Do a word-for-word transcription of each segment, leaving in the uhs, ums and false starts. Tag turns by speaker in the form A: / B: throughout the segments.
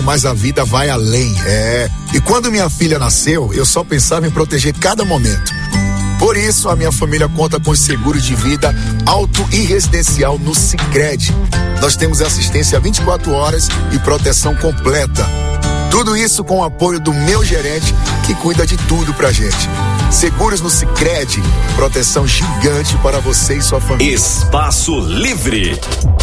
A: mas a vida vai além, é. E quando minha filha nasceu, eu só pensava em proteger cada momento. Por isso, a minha família conta com os seguros de vida auto e residencial no Sicredi. Nós temos assistência vinte e quatro horas e proteção completa. Tudo isso com o apoio do meu gerente, que cuida de tudo pra gente. Seguros no Sicredi, proteção gigante para você e sua família.
B: Espaço Livre.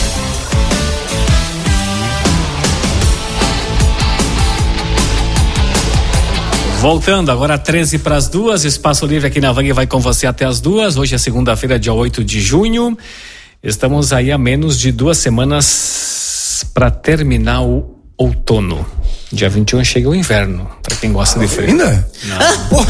C: Voltando, agora treze para as duas, Espaço Livre aqui na Vang vai com você até as duas. Hoje é segunda-feira, dia oito de junho. Estamos aí a menos de duas semanas para terminar o outono. Dia vinte e um chega o inverno, para quem gosta de frio.
D: Ainda?
C: Não.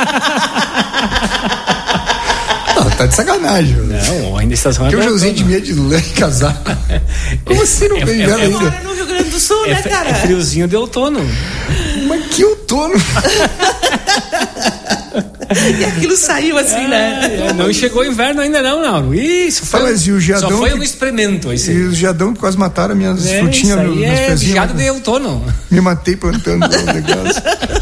D: Não, tá de sacanagem.
C: Não, ainda está semana.
D: Que eu já usei de meia de lã e casaco. Como assim não tem inverno ainda?
E: Mora no Rio Grande do Sul,
C: É,
E: né, cara?
C: é friozinho de outono.
D: Mas que outono?
E: E aquilo saiu assim,
C: É,
E: né?
C: é, não chegou o inverno ainda não, não. Isso foi,
D: Tá, mas e o geadão
C: só foi
D: que-
C: um experimento. Esse.
D: E os jadão que quase mataram minhas
C: É,
D: frutinhas,
C: isso
D: meus,
C: aí
D: meus
C: é
D: pezinhos.
C: viado
D: né?
C: de outono.
D: Me matei plantando o negócio.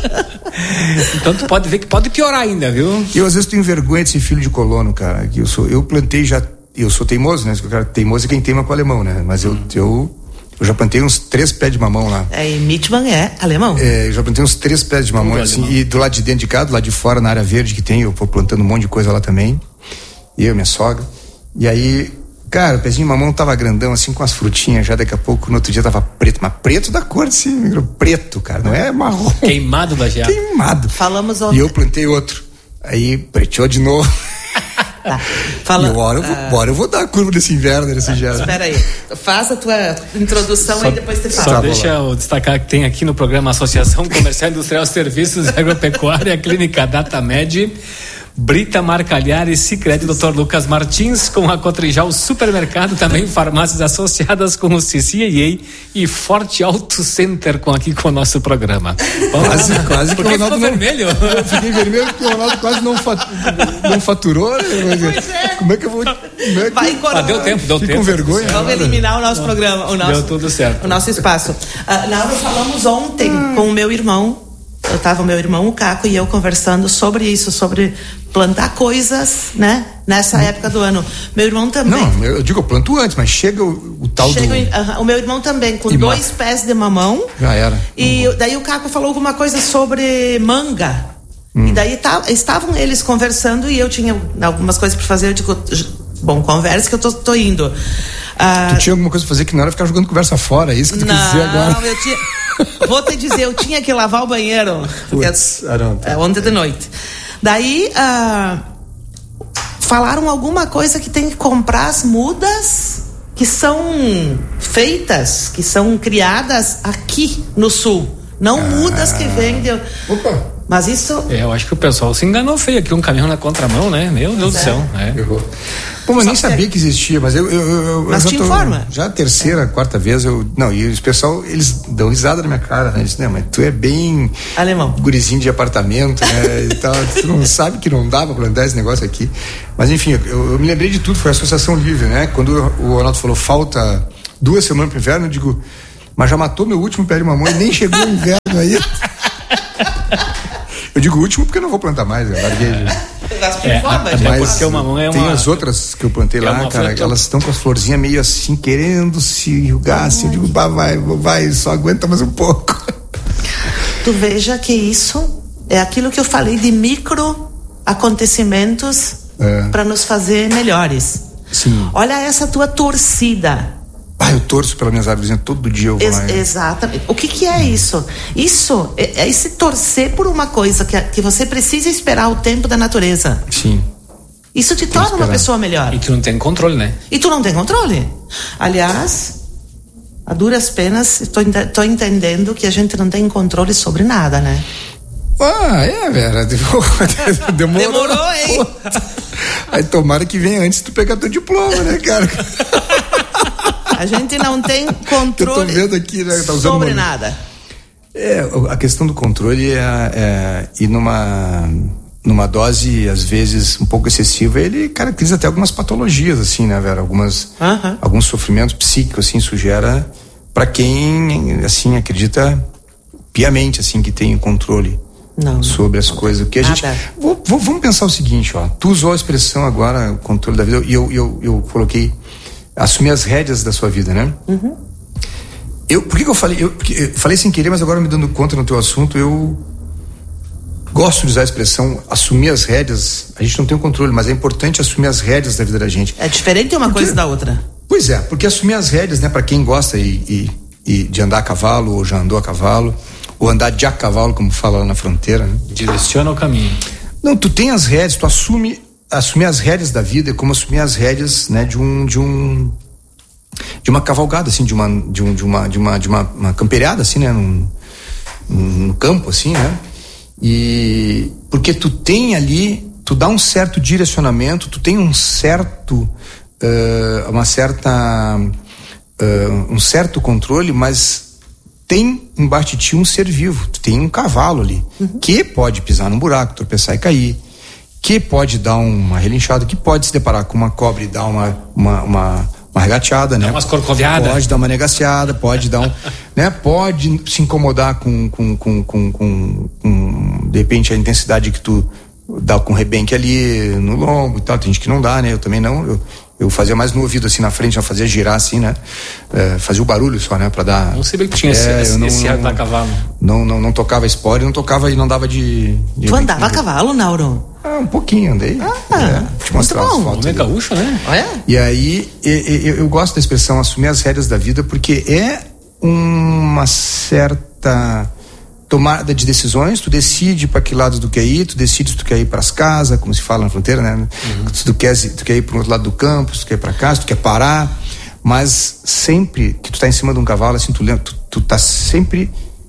C: Então tu pode ver que pode piorar ainda, viu?
D: Eu às vezes tenho vergonha de ser filho de colono, cara. Que eu sou, eu plantei já, eu sou teimoso, né? O cara teimoso é quem teima com o alemão, né? Mas eu,
C: Hum.
D: eu, eu já plantei uns três pés de mamão lá.
E: É, e Mitman é alemão.
D: É, eu já plantei uns três pés de mamão,
C: Tudo
D: assim,
C: alemão.
D: e do lado de dentro de cá, do lado de fora, na área verde que tem, eu vou plantando um monte de coisa lá também. Eu, minha sogra. E aí, cara, o pezinho de mamão tava grandão, assim, com as frutinhas, já daqui a pouco, no outro dia tava preto, mas preto da cor, assim, preto, cara, não é marrom.
C: Queimado da geada.
D: Queimado.
E: Falamos
D: E
E: ontem.
D: eu plantei outro. Aí, preteou de novo.
E: Tá.
D: E
E: Fala...
D: agora eu vou,
E: ah,
D: bora eu vou dar a curva desse inverno, desse gelo.
E: Espera aí. Faz a tua introdução
C: Só,
E: e depois te
C: só
E: fala.
C: deixa eu destacar que tem aqui no programa Associação Comercial Industrial Serviços Agropecuária, Clínica Datamed, Brita Marcalhari, Sicredi, doutor Lucas Martins, com a Cotrijal Supermercado, também farmácias associadas com o C C A A e Forte Auto Center com aqui com o nosso programa. Vamos
D: Quase,
C: lá.
D: quase que
C: Por
D: o
C: que
D: Ronaldo
C: ficou
D: não...
C: vermelho?
D: Eu fiquei vermelho porque o Ronaldo quase não, fat... não faturou. Né?
E: Pois é.
D: Como é que eu vou... Como é que...
E: Vai
C: Ah,
E: incorporar.
C: deu tempo, deu
D: Fico
C: tempo.
D: com vergonha.
E: Vamos
D: nada.
E: eliminar o nosso programa, o nosso,
C: Deu tudo certo.
E: o nosso espaço. Ah, Laura, falamos ontem com o meu irmão. Eu tava o meu irmão, o Caco, e eu conversando sobre isso, sobre plantar coisas, né? Nessa época do ano. Meu irmão também.
D: Não, eu digo, eu planto antes, mas chega o, o tal
E: Chega
D: do...
E: em- aham, o meu irmão também, com
D: E
E: dois
D: ma-
E: pés de mamão.
D: Já era.
E: E daí o Caco falou alguma coisa sobre manga.
D: Hum.
E: E daí tá, estavam eles conversando e eu tinha algumas coisas para fazer. Eu digo, bom, conversa que eu tô, tô indo. Ah,
D: Tu tinha alguma coisa pra fazer que não era ficar jogando conversa fora, é isso que tu quis dizer agora?
E: não, eu tinha. Vou te dizer, eu tinha que lavar o banheiro.
D: Putz, Aronta.
E: É, ontem de noite. Daí, ah, falaram alguma coisa que tem que comprar as mudas que são feitas, que são criadas aqui no sul. Não mudas que vêm de...
D: Opa!
E: Mas isso...
C: É, eu acho que o pessoal se enganou feio aqui, um caminhão na contramão, né? Meu Deus do céu. É.
D: Errou. Pô, mas nem
E: Só que-
D: sabia que existia, mas eu, eu, eu, eu
E: Mas
D: já
E: te
D: tô-
E: informa.
D: Já a terceira, quarta vez, eu. Não, e os pessoal, eles dão risada na minha cara, né? Eles dizem, não, mas tu é bem.
E: Alemão.
D: Gurizinho de apartamento, né? E tal. Tu não sabe que não dá pra plantar esse negócio aqui. Mas enfim, eu, eu me lembrei de tudo, foi a Associação Livre, né? Quando o Ronaldo falou, falta duas semanas pro inverno, eu digo, mas já matou meu último pé de mamão e nem chegou o inverno aí. Eu digo último porque eu não vou plantar mais, eu larguei.
E: Mas te
C: É,
E: informa,
C: até
E: gente.
C: porque o mamão é
D: Tem
C: uma...
D: as outras que eu plantei
C: é
D: lá,
C: uma
D: cara,
C: fruta-
D: elas estão com as florzinhas meio assim, querendo se enrugar, assim, eu digo, bah, vai, vai, só aguenta mais um pouco.
E: Tu veja que isso é aquilo que eu falei de micro acontecimentos
D: É.
E: para nos fazer melhores.
D: Sim.
E: Olha essa tua torcida.
D: Ah, eu torço pelas minhas árvores, todo dia eu vou
E: Ex-
D: lá.
E: exatamente. O que que é isso? Isso é, é esse torcer por uma coisa que, que você precisa esperar o tempo da natureza.
D: Sim.
E: Isso te
D: que
E: torna uma
D: esperar.
E: pessoa melhor.
C: E tu não tem controle, né?
E: E tu não tem controle. Aliás, a duras penas, estou ente- entendendo que a gente não tem controle sobre nada, né?
D: Ah, é, Vera. Demorou.
E: Demorou, hein?
D: Aí tomara que venha antes de tu pegar teu diploma, né, cara?
E: A gente não tem
D: Eu tô
E: controle
D: vendo aqui, né? Tá usando
E: sobre
D: uma-
E: nada.
D: É, a questão do controle é, é ir numa, numa dose, às vezes, um pouco excessiva, ele caracteriza até algumas patologias, assim, né, Vera? Algumas,
E: Aham.
D: alguns sofrimentos psíquicos, assim, isso gera para quem, assim, acredita piamente, assim, que tem controle
E: não,
D: sobre as
E: não,
D: coisas. O que a gente, vou, vou, vamos pensar o seguinte, ó. Tu usou a expressão agora, controle da vida, e eu, eu, eu coloquei assumir as rédeas da sua vida, né?
E: Uhum.
D: Eu, por que, que eu falei? Eu, eu falei sem querer, mas agora me dando conta no teu assunto, eu gosto de usar a expressão assumir as rédeas. A gente não tem o controle, mas é importante assumir as rédeas da vida da gente.
E: É diferente uma
D: porque,
E: coisa da outra.
D: Pois é, porque assumir as rédeas, né, para quem gosta e, e, e de andar a cavalo, ou já andou a cavalo, ou andar de a cavalo, como fala lá na fronteira, né?
C: Direciona o caminho.
D: Não, tu tem as rédeas, tu assume, assumir as rédeas da vida é como assumir as rédeas, né, de um, de um, de uma cavalgada, assim, de uma, de um, de uma, de uma, de uma, uma camperiada, assim, né, num, num campo, assim, né, e porque tu tem ali, tu dá um certo direcionamento, tu tem um certo, uh, uma certa, uh, um certo controle, mas tem embaixo de ti um ser vivo, tu tem um cavalo ali, uhum. que pode pisar num buraco, tropeçar e cair, que pode dar uma relinchada, que pode se deparar com uma cobra e dar uma, uma, uma, uma regateada, né?
C: Dá umas corcoviadas.
D: Pode dar uma negaciada, pode dar um, né? Pode se incomodar com, com, com, com, com, com, de repente, a intensidade que tu dá com o rebenque ali no lombo e tal, tem gente que não dá, né? Eu também não, eu, eu fazia mais no ouvido, assim, na frente, já fazia girar, assim, né? É, fazia o barulho só, né? Pra dar...
C: Não sabia que tinha é, esse,
D: não,
C: esse
D: não,
C: ar da cavalo.
D: Não, não, não tocava espora e não tocava e não dava de... de
E: tu andava a cavalo, Nauro?
D: Ah, um pouquinho, andei.
E: Ah,
D: é, te mostrar as fotos.
C: É gaúcho, né?
E: É?
D: E aí, eu, eu, eu gosto da expressão assumir as rédeas da vida, porque é uma certa tomada de decisões, tu decide para que lado tu quer ir, tu decide se tu quer ir para as casas, como se fala na fronteira, né? Uhum. Se tu quer, tu quer ir para o outro lado do campo, se tu quer ir para casa, se tu quer parar, mas sempre que tu tá em cima de um cavalo, assim, tu, tu, tu tá sempre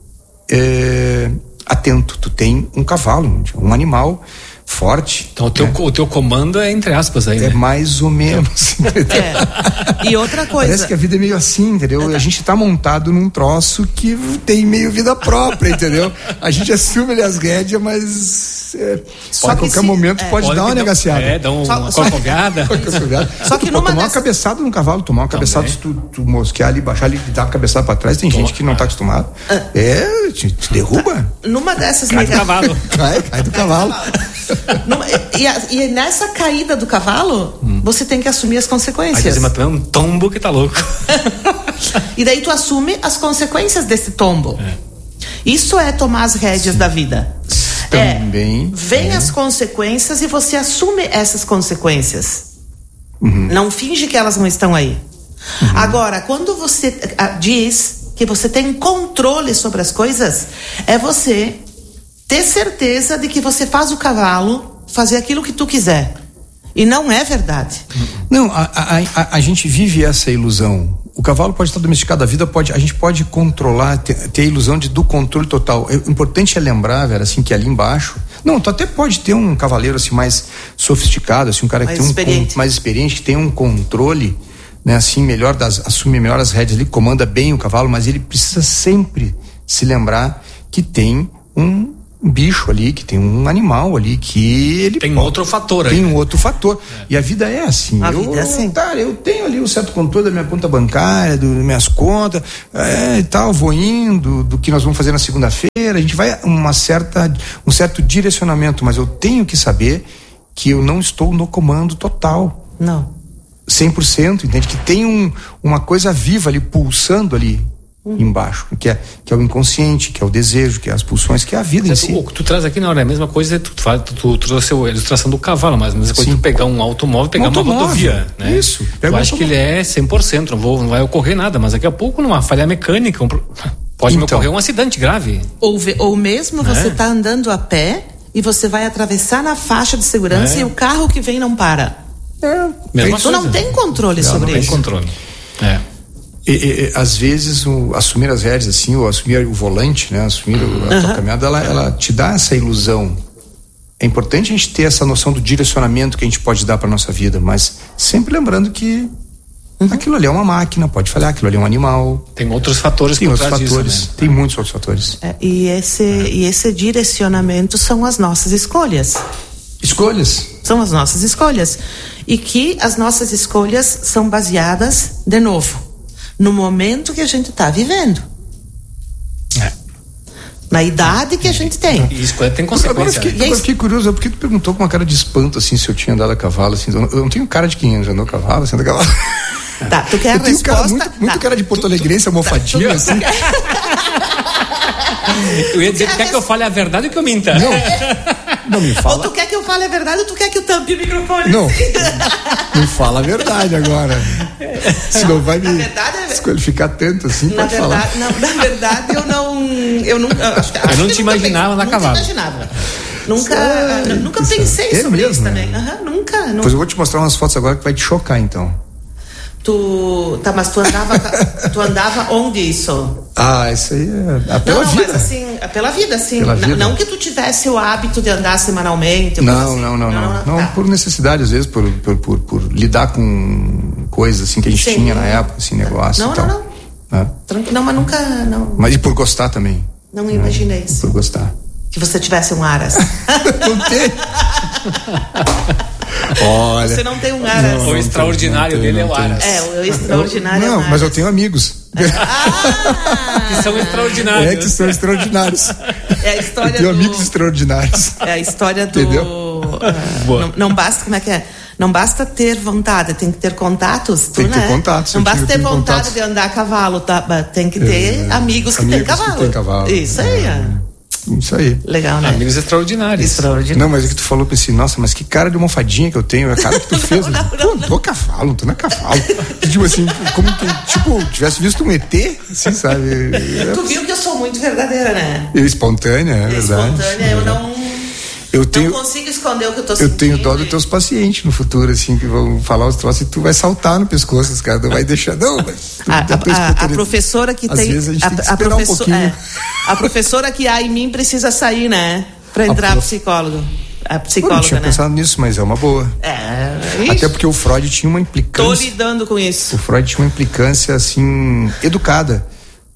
D: é, atento, tu tem um cavalo, um animal forte.
C: Então o teu,
D: né?
C: o teu comando é entre aspas aí,
D: é
C: né?
D: mais ou menos.
E: É. E outra coisa.
D: Parece que a vida é meio assim, entendeu? É. A gente tá montado num troço que tem meio vida própria, entendeu? A gente assume ali as rédeas, mas é, só a qualquer se, momento é. pode, pode dar uma negaciada.
C: É, dá uma corcoviada.
E: Só que
D: tu,
E: numa
D: tomar
E: dessas...
D: uma cabeçada num cavalo, tomar uma Também. cabeçada, se tu, tu mosquear ali, baixar ali e dar uma cabeçada pra trás, tem Toma. gente que não tá acostumado. Ah. É, te, te derruba.
E: Numa dessas
C: cai do cavalo.
D: Cai, cai do cavalo.
E: Numa, e, a, e nessa caída do cavalo, hum. você tem que assumir as consequências.
C: Aí você é um tombo que tá louco.
E: E daí tu assume as consequências desse tombo. É. Isso é tomar as rédeas Sim. da vida.
D: Também.
E: É, vem é. as consequências e você assume essas consequências. Uhum. Não finge que elas não estão aí. Uhum. Agora, quando você a, diz que você tem controle sobre as coisas, é você ter certeza de que você faz o cavalo fazer aquilo que tu quiser. E não é verdade.
D: Não, a, a, a, a gente vive essa ilusão. O cavalo pode estar domesticado, a vida pode, a gente pode controlar, ter, ter a ilusão de, do controle total. O importante é lembrar, Vera, assim, que ali embaixo, não, tu até pode ter um cavaleiro assim mais sofisticado, assim, um cara
E: mais
D: que tem
E: experiente.
D: um mais experiente, que tem um controle, né, assim, melhor das, assume melhor as rédeas ali, comanda bem o cavalo, mas ele precisa sempre se lembrar que tem um um bicho ali, que tem um animal ali, que ele
C: tem
D: pode,
C: outro fator aí.
D: Tem um outro fator. É. E a vida é assim.
E: A
D: eu,
E: vida é assim.
D: Tá, eu tenho ali um certo controle da minha conta bancária, das minhas contas, é, e tal, vou indo, do que nós vamos fazer na segunda-feira, a gente vai uma certa, um certo direcionamento, mas eu tenho que saber que eu não estou no comando total.
E: Não.
D: cem por cento, entende? Que tem um, uma coisa viva ali, pulsando ali, Uhum. embaixo, que é, que é o inconsciente, que é o desejo, que é as pulsões, que é a vida
C: mas
D: em si.
C: O que tu traz aqui na hora é a mesma coisa, tu, tu, tu, tu trouxe a ilustração do cavalo, mas a mesma coisa tu pegar um automóvel, pegar um automóvel, uma rodovia, né?
D: Isso.
C: Eu acho que ele é cem por cento, não, vou, não vai ocorrer nada, mas daqui a pouco numa falha mecânica, um, pode então, me ocorrer um acidente grave.
E: Ou, ou mesmo é. você tá andando a pé e você vai atravessar na faixa de segurança é. e o carro que vem não para.
D: É.
E: Mesma tu coisa. não tem controle não, sobre
C: não
E: isso.
C: Não tem controle. É.
D: E, e, às vezes o, assumir as rédeas assim, ou assumir o volante, né, assumir a tua uhum. caminhada, ela, ela te dá essa ilusão. É importante a gente ter essa noção do direcionamento que a gente pode dar para nossa vida, mas sempre lembrando que uhum. aquilo ali é uma máquina, pode falhar, aquilo ali é um animal.
C: Tem outros fatores
D: tem
C: por
D: outros
C: trás
D: fatores,
C: disso, né?
D: Tem muitos outros fatores.
E: É, e esse é. e esse direcionamento são as nossas escolhas.
D: Escolhas.
E: São as nossas escolhas. E que as nossas escolhas são baseadas, de novo, no momento que a gente está vivendo.
C: É.
E: Na idade que a gente tem.
C: E escolha tem
D: Agora eu
C: consequência.
D: fiquei,
C: né?
D: agora eu fiquei curioso, porque tu perguntou com uma cara de espanto, assim, se eu tinha andado a cavalo, assim. Eu não, eu não tenho cara de quem já andou a cavalo, assim, andou a cavalo.
E: Tá, tu quer a
D: Eu tenho
E: resposta?
D: cara, muito, muito
E: Tá.
D: cara de porto-alegrense, almofadinha,
E: Tu- tu-
D: assim.
C: Eu ia dizer, tu quer que eu fale a verdade ou que eu minta?
D: Não, não me
E: Ou
D: fala.
E: tu quer que eu fale a verdade ou tu quer que eu tampe o microfone?
D: Não, me fala a verdade agora. Senão vai me
E: Na verdade, é-
D: desqualificar tanto assim,
E: Na
D: pode falar.
E: verdade, não, na verdade, eu não. Eu não, eu acho, que- acho
C: Eu não
E: que
C: te
E: nunca
C: imaginava
E: pensei-
C: na cavalo.
E: Nunca imaginava. Nunca,
D: Sério?
E: ah, nunca
D: Isso
E: pensei
D: é
E: sobre
D: mesmo,
E: isso
D: né?
E: também. Aham, nunca. nunca.
D: Pois eu vou te mostrar umas fotos agora que vai te chocar, então.
E: Tu. Tá, mas tu andava. Tu andava onde isso?
D: Ah, isso aí é, é pela
E: não, não,
D: vida.
E: mas assim, é pela vida, assim.
D: Pela
E: N-
D: vida.
E: Não que tu tivesse o hábito de andar semanalmente. ou coisa
D: Não,
E: assim.
D: não, não, não. Não,
E: tá.
D: por necessidade, às vezes, por, por, por, por lidar com coisas assim que a gente
E: Sim.
D: tinha na época, assim, negócio
E: Não,
D: e tal.
E: não,
D: Né?
E: Tranquilo, não, mas nunca. Não,
D: Mas e por gostar também.
E: não imaginei isso.
D: Por gostar.
E: Que você tivesse um aras.
D: Não tem. Olha.
E: Você não tem um aras.
C: O extraordinário
D: não tem,
C: dele é
D: não
C: o
D: tem.
C: Aras.
E: É, o extraordinário.
D: Não,
E: é um
D: mas eu
E: aras.
D: tenho amigos.
E: Ah!
C: Que são extraordinários.
D: É que são extraordinários.
E: É a
D: Eu
E: história
D: tenho
E: do.
D: amigos extraordinários.
E: É a história do.
D: Entendeu?
E: ah,
C: Boa.
E: não, não basta, como é que é? Não basta ter vontade, tem que ter contatos. Tu,
D: Tem que ter
E: né?
D: contatos,
E: Não
D: eu
E: basta
D: tive-
E: ter
D: tive
E: vontade
D: contatos.
E: de andar a cavalo, tá? Tem que ter
D: É,
E: amigos que
D: amigos
E: têm
D: que
E: cavalo.
D: têm cavalo.
E: Isso aí,
D: É.
E: ó.
D: Isso aí.
E: Legal, né?
C: Amigos extraordinários.
E: Extraordinário.
D: Não, mas é que tu falou, pensei, nossa, mas que cara de almofadinha que eu tenho, é a cara que tu fez.
E: Não, não,
D: Pô,
E: não,
D: não tô a cavalo, não tô na cavalo. Tipo assim, como que, tipo, tivesse visto um E T, assim, sabe?
E: Tu viu que eu sou muito verdadeira, né?
D: É espontânea, é verdade.
E: Espontânea, eu não.
D: Eu tenho,
E: Não consigo esconder o que eu tô
D: eu
E: sentindo.
D: tenho dó dos teus pacientes no futuro, assim, que vão falar os troços e tu vai saltar no pescoço, os caras não vai deixar, não, mas
E: A,
D: da tua
E: a- a- a
D: espontaneidade.
E: professora que
D: Às
E: tem.
D: vezes a gente
E: a,
D: tem que
E: a
D: esperar um
E: professora,
D: pouquinho.
E: é, a professora que há em mim precisa sair, né? Pra entrar
D: prof-
E: psicólogo. A
D: Eu não
E: psicóloga,
D: tinha
E: né?
D: pensado nisso, mas é uma boa.
E: É.
D: Até
E: Ixi,
D: porque o Freud tinha uma
E: tô
D: implicância.
E: lidando com isso.
D: O Freud tinha uma implicância, assim, educada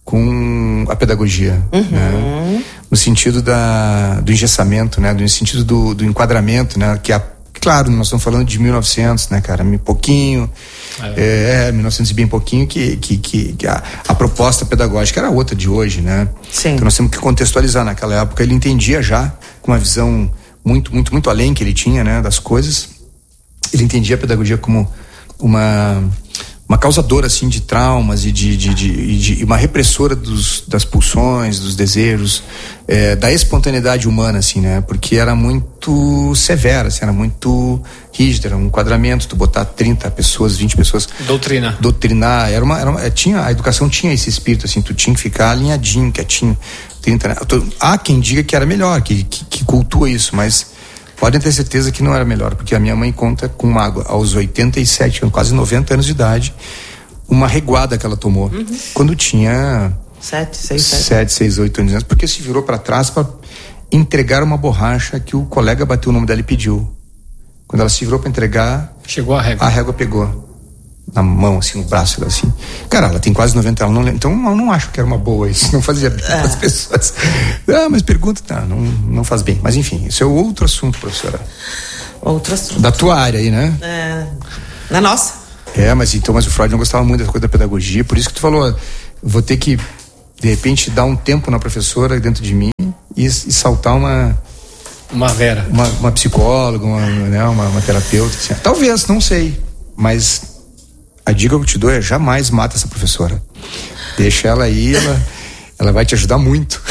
D: com a pedagogia, né? No sentido da, do engessamento, né? No sentido do, do enquadramento, né? Que, a, claro, nós estamos falando de mil e novecentos, né, cara? Pouquinho, é, é mil e novecentos e bem pouquinho, que, que, que, que a, a proposta pedagógica era outra de hoje, né?
E: Sim.
D: Então nós temos que contextualizar. Naquela época ele entendia já, com uma visão muito, muito, muito além que ele tinha, né? Das coisas. Ele entendia a pedagogia como uma uma causadora assim de traumas e de, de, de, de uma repressora dos, das pulsões, dos desejos, é, da espontaneidade humana, assim, né? Porque era muito severa, assim, era muito rígida, era um enquadramento, tu botar trinta pessoas, vinte pessoas,
C: Doutrina.
D: doutrinar, era uma, era uma tinha, a educação tinha esse espírito, assim, tu tinha que ficar alinhadinho, quietinho, trinta, né? Há quem diga que era melhor, que, que, que cultua isso, mas podem ter certeza que não era melhor, porque a minha mãe conta com mágoa, aos oitenta e sete anos, quase noventa anos de idade, uma reguada que ela tomou, uhum. quando tinha
E: Sete, seis, sete.
D: sete, seis, oito anos, porque se virou para trás para entregar uma borracha que o colega bateu o nome dela e pediu. Quando ela se virou para entregar,
C: Chegou a régua.
D: a régua pegou na mão, assim, no braço, assim. Cara, ela tem quase noventa anos, não, então eu não acho que era uma boa isso, não fazia bem para as pessoas. Ah, mas pergunta, tá, não, não faz bem. Mas enfim, isso é outro assunto, professora.
E: Outro assunto.
D: Da tua área aí, né?
E: É, na nossa.
D: É, mas então, mas o Freud não gostava muito dessa coisa da pedagogia, por isso que tu falou, vou ter que, de repente, dar um tempo na professora dentro de mim e, e saltar uma...
C: Uma Vera.
D: Uma, uma psicóloga, uma, né, uma, uma terapeuta, assim. Talvez, não sei, mas a dica que eu te dou é jamais mata essa professora. Deixa ela aí, ela, ela vai te ajudar muito.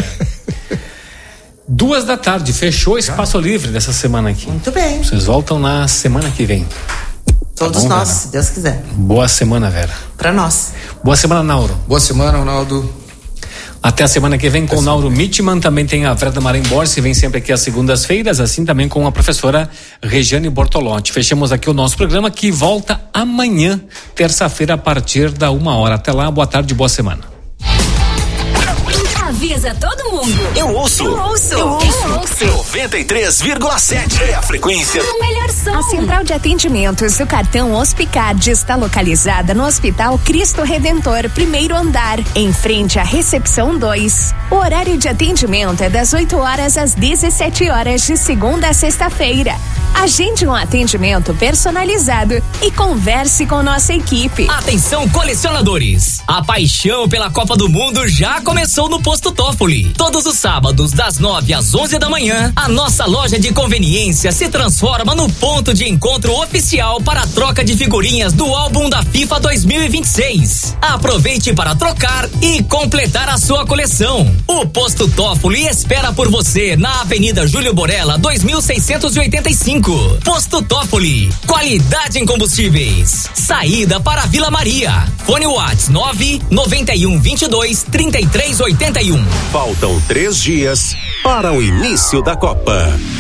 C: Duas da tarde, fechou o espaço livre dessa semana aqui.
E: Muito bem.
C: Vocês voltam na semana que vem.
E: Todos
C: bom,
E: nós,
C: Vera?
E: se Deus quiser.
C: Boa semana, Vera.
E: Pra nós.
C: Boa semana, Nauro.
D: Boa semana, Ronaldo.
C: Até a semana que vem com o Nauro Mitman, também tem a Vera Marim Borges, vem sempre aqui às segundas-feiras, assim também com a professora Regiane Bortolotti. Fechamos aqui o nosso programa que volta amanhã, terça-feira, a partir da uma hora. Até lá, boa tarde, boa semana.
B: Avisa todo mundo. Eu ouço.
F: Eu ouço.
B: Eu ouço. noventa e três vírgula sete é a frequência.
F: O melhor som. A central de atendimentos do cartão Hospicard está localizada no Hospital Cristo Redentor, primeiro andar, em frente à recepção dois. O horário de atendimento é das oito horas às dezessete horas de segunda a sexta-feira. Agende um atendimento personalizado e converse com nossa equipe.
G: Atenção, colecionadores! A paixão pela Copa do Mundo já começou no Posto Toffoli. Todos os sábados, das nove às onze da manhã, a nossa loja de conveniência se transforma no ponto de encontro oficial para a troca de figurinhas do álbum da FIFA dois mil e vinte e seis. Aproveite para trocar e completar a sua coleção. O Posto Toffoli espera por você na Avenida Júlio Borella, dois mil seiscentos e oitenta e cinco. Posto Toffoli, qualidade em combustíveis. Saída para Vila Maria. Fone WhatsApp nove noventa e um vinte e dois trinta e três oitenta e um.
B: Faltam três dias para o início da Copa.